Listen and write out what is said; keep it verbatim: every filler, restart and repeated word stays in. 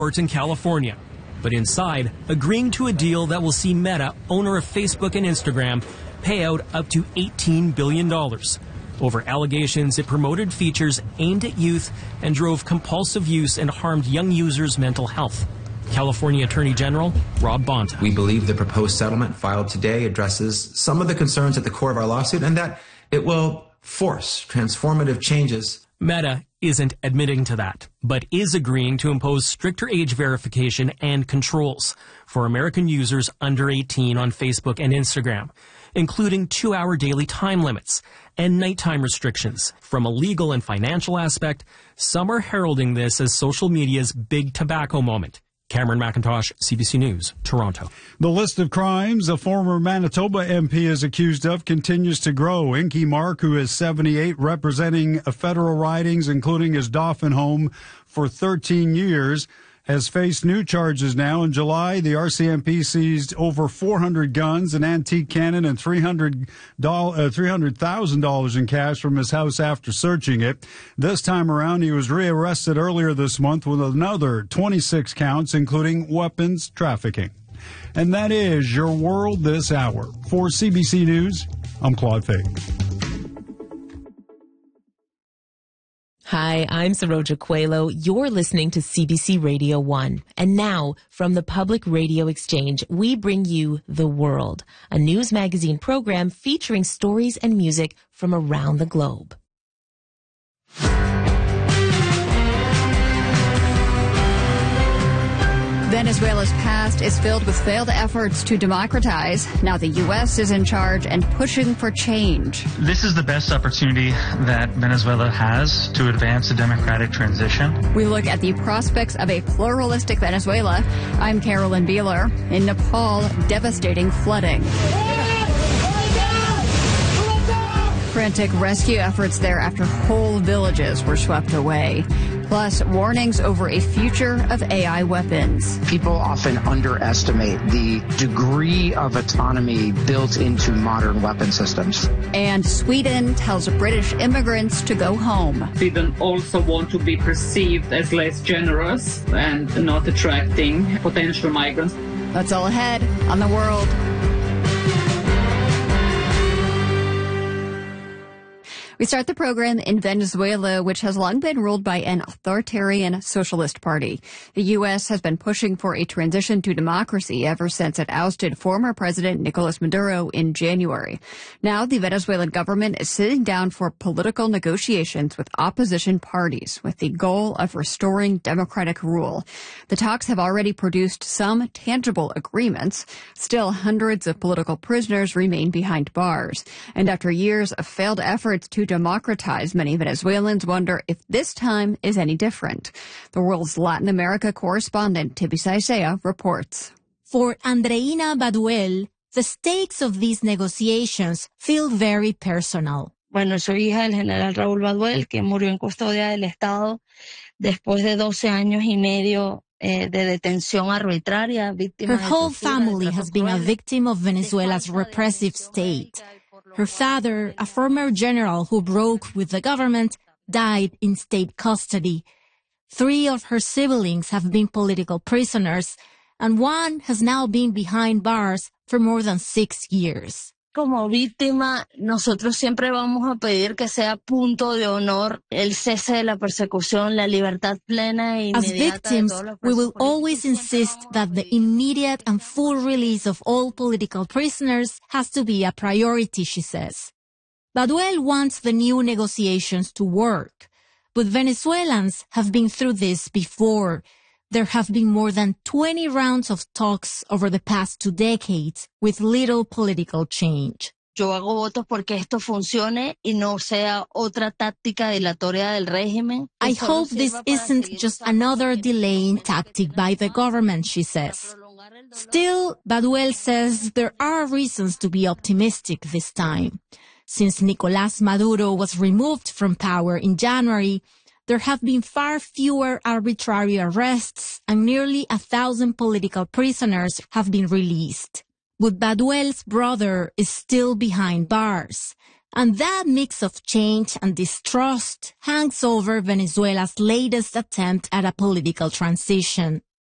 court in California. But inside, agreeing to a deal that will see Meta, owner of Facebook and Instagram, pay out up to eighteen billion dollars over allegations it promoted features aimed at youth and drove compulsive use and harmed young users' mental health. California Attorney General Rob Bonta. We believe the proposed settlement filed today addresses some of the concerns at the core of our lawsuit and that it will force transformative changes. Meta isn't admitting to that, but is agreeing to impose stricter age verification and controls for American users under eighteen on Facebook and Instagram, including two-hour daily time limits and nighttime restrictions. From a legal and financial aspect, some are heralding this as social media's big tobacco moment. Cameron McIntosh, C B C News, Toronto. The list of crimes a former Manitoba M P is accused of continues to grow. Inky Mark, who is seventy-eight, representing federal ridings, including his Dauphin home, for thirteen years, has faced new charges now. In July, the R C M P seized over four hundred guns, an antique cannon, and three hundred thousand dollars in cash from his house after searching it. This time around, he was rearrested earlier this month with another twenty-six counts, including weapons trafficking. And that is your world this hour. For C B C News, I'm Claude Fake. Hi, I'm Saroja Coelho. You're listening to C B C Radio one. And now, from the Public Radio Exchange, we bring you The World, a news magazine program featuring stories and music from around the globe. Venezuela's past is filled with failed efforts to democratize. Now the U S is in charge and pushing for change. This is the best opportunity that Venezuela has to advance a democratic transition. We look at the prospects of a pluralistic Venezuela. I'm Carolyn Beeler. In Nepal, devastating flooding. Frantic rescue efforts there after whole villages were swept away. Plus, warnings over a future of A I weapons. People often underestimate the degree of autonomy built into modern weapon systems. And Sweden tells British immigrants to go home. Sweden also want to be perceived as less generous and not attracting potential migrants. That's all ahead on The World. We start the program in Venezuela, which has long been ruled by an authoritarian socialist party. The U S has been pushing for a transition to democracy ever since it ousted former President Nicolas Maduro in January. Now the Venezuelan government is sitting down for political negotiations with opposition parties with the goal of restoring democratic rule. The talks have already produced some tangible agreements. Still, hundreds of political prisoners remain behind bars. And after years of failed efforts to democratize, many Venezuelans wonder if this time is any different. The World's Latin America correspondent Tibisa Isaiah reports. For Andreina Baduel, the stakes of these negotiations feel very personal. Bueno, soy hija del general Raúl Baduel, que murió en custodia del Estado después de doce años y medio de detención arbitraria. Her whole family has been a victim of Venezuela's repressive state. Her father, a former general who broke with the government, died in state custody. Three of her siblings have been political prisoners, and one has now been behind bars for more than six years. Como víctima, nosotros siempre vamos a pedir que sea punto de honor el cese de la persecución, la libertad plena e As inmediata victims, de todos los we will presos always insist that the immediate and full release of all political prisoners has to be a priority, she says. Baduel wants the new negotiations to work, but Venezuelans have been through this before. There have been more than twenty rounds of talks over the past two decades with little political change. Yo hago votos porque esto funcione y no sea otra táctica dilatoria del régimen. I hope this isn't just another delaying tactic by the government, she says. Still, Baduel says there are reasons to be optimistic this time. Since Nicolás Maduro was removed from power in January, there have been far fewer arbitrary arrests and nearly a thousand political prisoners have been released. But Baduel's brother is still behind bars. And that mix of change and distrust hangs over Venezuela's latest attempt at a political transition.